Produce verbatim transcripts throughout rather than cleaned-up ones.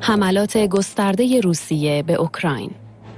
حملات گسترده روسیه به اوکراین.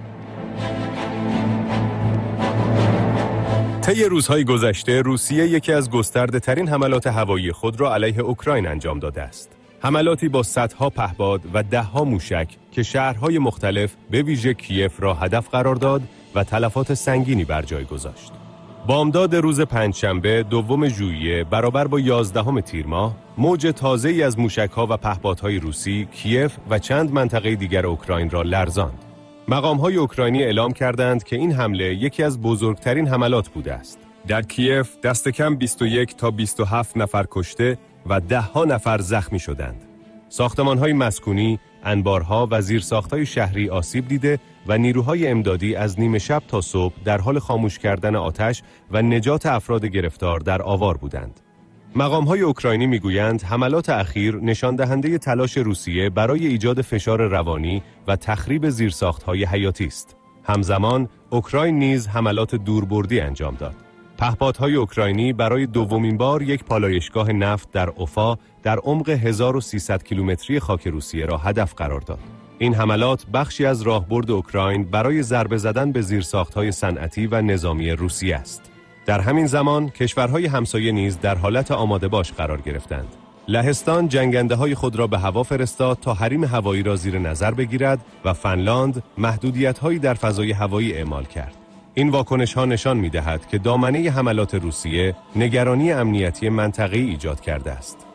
طی روزهای گذشته روسیه یکی از گسترده ترین حملات هوایی خود را علیه اوکراین انجام داده است. حملاتی با صدها پهپاد و دهها موشک که شهرهای مختلف به ویژه کیف را هدف قرار داد و تلفات سنگینی بر جای گذاشت. بامداد روز پنجشنبه دوم ژوئیه برابر با یازدهم تیر ماه، موج تازه‌ای از موشک‌ها و پهپادهای روسی کیف و چند منطقه دیگر اوکراین را لرزاند. مقام‌های اوکراینی اعلام کردند که این حمله یکی از بزرگترین حملات بوده است. در کیف دست کم بیست و یک تا بیست و هفت نفر کشته و ده ها نفر زخمی شدند. ساختمان‌های مسکونی، انبارها و زیرساخت‌های شهری آسیب دیده و نیروهای امدادی از نیمه شب تا صبح در حال خاموش کردن آتش و نجات افراد گرفتار در آوار بودند. مقام‌های اوکراینی می‌گویند حملات اخیر نشان دهنده تلاش روسیه برای ایجاد فشار روانی و تخریب زیرساخت‌های حیاتی است. همزمان اوکراین نیز حملات دوربردی انجام داد. پهپادهای اوکراینی برای دومین بار یک پالایشگاه نفت در اوفا در عمق هزار و سیصد کیلومتری خاک روسیه را هدف قرار داد. این حملات بخشی از راهبرد اوکراین برای ضربه زدن به زیرساخت‌های صنعتی و نظامی روسیه است. در همین زمان کشورهای همسایه نیز در حالت آماده باش قرار گرفتند. لهستان جنگنده‌های خود را به هوا فرستاد تا حریم هوایی را زیر نظر بگیرد و فنلاند محدودیت‌هایی در فضای هوایی اعمال کرد. این واکنش‌ها نشان می‌دهد که دامنه حملات روسیه نگرانی امنیتی منطقه‌ای ایجاد کرده است.